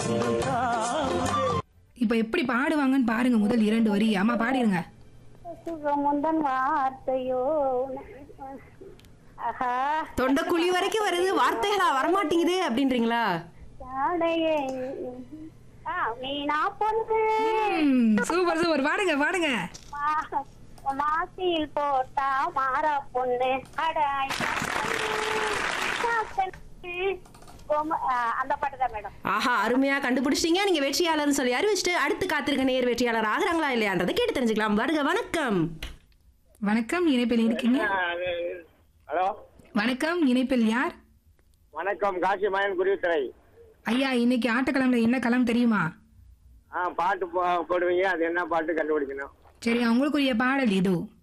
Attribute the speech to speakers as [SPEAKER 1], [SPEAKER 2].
[SPEAKER 1] இப்ப எப்படி பாடுவாங்கன்னு பாருங்க. முதல் 2 வரி அம்மா பாடிருங்க.
[SPEAKER 2] முந்தன் வார்த்தையோ ஆஹா
[SPEAKER 3] தொண்டைக்குழி வரைக்கும் வருது, வார்த்தைகளா வரமாட்டேங்குது அப்படின்றீங்களா?
[SPEAKER 2] சாடையே மீனா பொண்ணு
[SPEAKER 1] சூப்பர் சூப்பர், பாடுங்க பாடுங்க.
[SPEAKER 2] மாசியில் போட்டா மாறா பொண்ணு அடாய் அந்த பாட்டு தான் மேடம்.
[SPEAKER 3] ஆஹா, அருமையா கண்டுபிடிச்சிட்டீங்க. நீங்க வெற்றியாளர்னு சொல்லி அறிவிச்சுட்டு அடுத்து காத்திருக்க நேர் வெற்றியாளர் ஆகுறாங்களா இல்லையான்றதை கேட்டு தெரிஞ்சுக்கலாம். வருக. வணக்கம்.
[SPEAKER 1] வணக்கம், இணைப்பில் இருக்கீங்க.
[SPEAKER 4] ஹலோ
[SPEAKER 1] வணக்கம், இணைப்பில் யார்?
[SPEAKER 4] வணக்கம், காசி மயன் குருவித்துறை.
[SPEAKER 1] ஐயா, இன்னைக்கு ஆட்டக்கிழமைல என்ன களம் தெரியுமா?
[SPEAKER 4] பாட்டு போடுவீங்க, அது என்ன பாட்டு கண்டுபிடிக்கணும்.
[SPEAKER 1] சரி, உங்களுக்குரிய பாடல் இதோ.